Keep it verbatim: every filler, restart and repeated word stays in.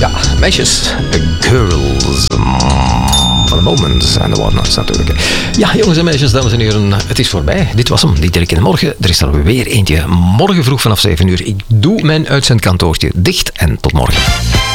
Ja, meisjes, girls, for the moment en de whatnots natuurlijk. Ja, jongens en meisjes, dames en heren, het is voorbij. Dit was hem, die Dirk in de Morgen. Er is er weer eentje morgen vroeg vanaf zeven uur. Ik doe mijn uitzendkantoortje dicht en tot morgen.